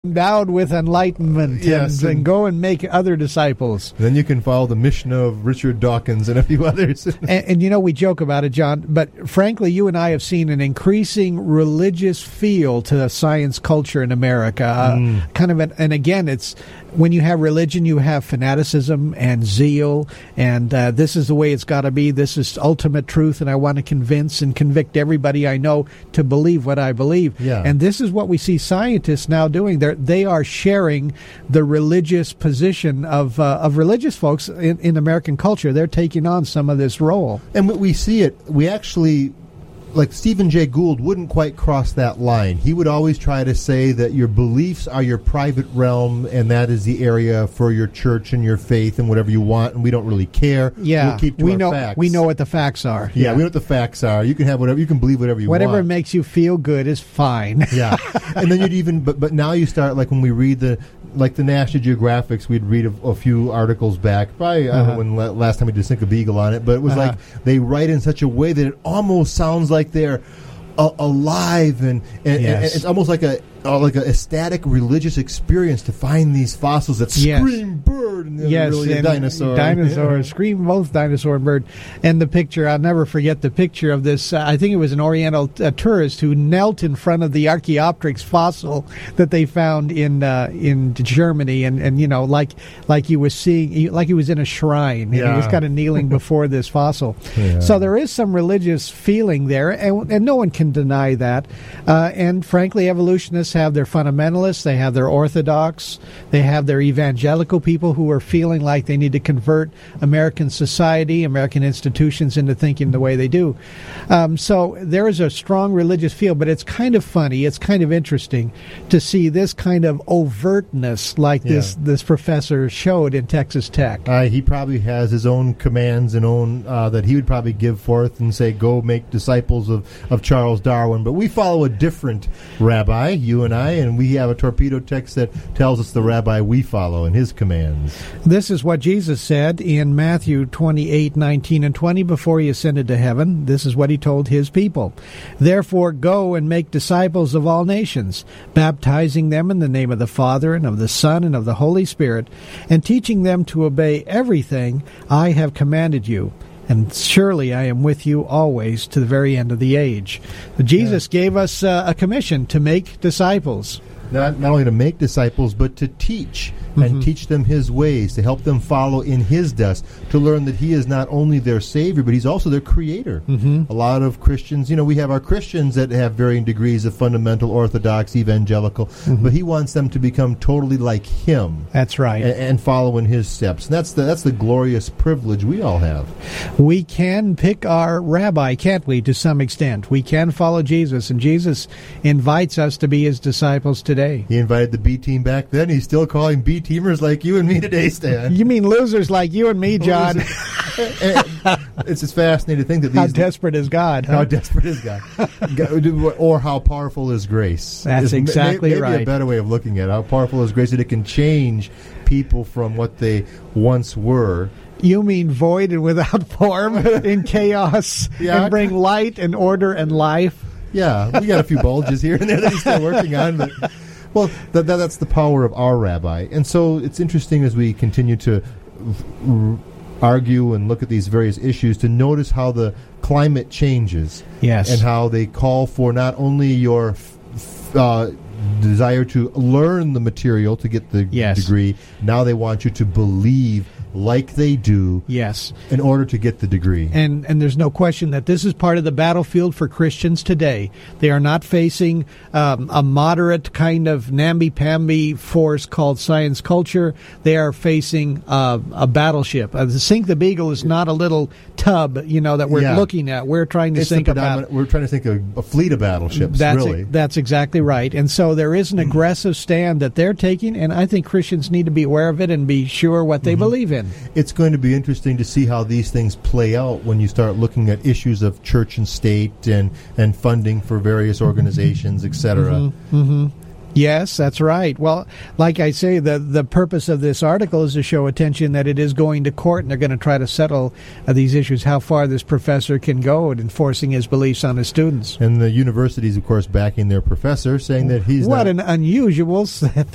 endowed with enlightenment, Yes, and go and make other disciples. Then you can follow the Mishnah of Richard Dawkins and a few others. And you know, we joke about it, John, but frankly, you and I have seen an increasing religious feel to science culture in America. And again, it's when you have religion, you have fanaticism and zeal, and this is the way it's got to be. This is ultimate truth, and I want to convince and convict everybody I know to believe what I believe. Yeah. And this is what we see scientists now doing. They are sharing the religious position of religious folks in American culture. They're taking on some of this role. And we see it. We actually, like Stephen Jay Gould wouldn't quite cross that line. He would always try to say that your beliefs are your private realm, and that is the area for your church and your faith and whatever you want, and we don't really care. Yeah, we'll keep to our facts. We know what the facts are. Yeah, we know what the facts are. You can have whatever, you can believe whatever you want. Whatever makes you feel good is fine. Yeah, and then you'd even, but now you start, like when we read the National Geographics, we'd read a few articles back, probably, I don't know when last time we did Sink a Beagle on it, but it was like they write in such a way that it almost sounds like they're alive, and it's almost like a static religious experience to find these fossils that scream bird and really a dinosaur. Dinosaur, scream both dinosaur and bird. And the picture, I'll never forget the picture of this, I think it was an Oriental tourist who knelt in front of the Archaeopteryx fossil that they found in Germany, and you know, like he was seeing, like he was in a shrine, and he was kind of kneeling before this fossil. Yeah. So there is some religious feeling there, and no one can deny that. And frankly, evolutionists have their fundamentalists, they have their orthodox, they have their evangelical people who are feeling like they need to convert American society, American institutions into thinking the way they do. So there is a strong religious feel, but it's kind of funny, it's kind of interesting to see this kind of overtness like this professor showed in Texas Tech. He probably has his own commands and own that he would probably give forth and say, go make disciples of Charles Darwin. But we follow a different rabbi, you and I, and we have a torpedo text that tells us the rabbi we follow and his commands. This is what Jesus said in Matthew 28:19 and 20 before he ascended to heaven. This is what he told his people. Therefore go and make disciples of all nations, baptizing them in the name of the Father and of the Son and of the Holy Spirit, and teaching them to obey everything I have commanded you. And surely I am with you always to the very end of the age. Jesus gave us a commission to make disciples. Not only to make disciples, but to teach and teach them his ways, to help them follow in his dust, to learn that he is not only their Savior, but he's also their Creator. A lot of Christians, we have our Christians that have varying degrees of fundamental, orthodox, evangelical, but he wants them to become totally like him. That's right. And follow in his steps. And that's the glorious privilege we all have. We can pick our rabbi, can't we, to some extent? We can follow Jesus, and Jesus invites us to be his disciples today. He invited the B team back then. He's still calling B teamers like you and me today, Stan. You mean losers like you and me, John? It's just fascinating to think that these... How desperate is God? Huh? How desperate is God? Or how powerful is grace? That's exactly right. Maybe a better way of looking at it. How powerful is grace that it can change people from what they once were. You mean void and without form, in chaos, and bring light and order and life? Yeah, we got a few bulges here and there that he's still working on, but... Well, that's the power of our rabbi. And so it's interesting as we continue to argue and look at these various issues to notice how the climate changes. Yes. And how they call for not only your desire to learn the material to get the degree, now they want you to believe like they do in order to get the degree. And there's no question that this is part of the battlefield for Christians today. They are not facing a moderate kind of namby-pamby force called science culture. They are facing a battleship. The Sink the Beagle is not a little tub, that we're looking at. We're trying to sink We're trying to sink a fleet of battleships, That's exactly right. And so there is an aggressive stand that they're taking, and I think Christians need to be aware of it and be sure what they believe in. It's going to be interesting to see how these things play out when you start looking at issues of church and state and funding for various organizations, etc. Yes, that's right. Well, like I say, the purpose of this article is to show attention that it is going to court, and they're going to try to settle these issues, how far this professor can go in enforcing his beliefs on his students. And the universities, of course, backing their professor, saying that he's an unusual thing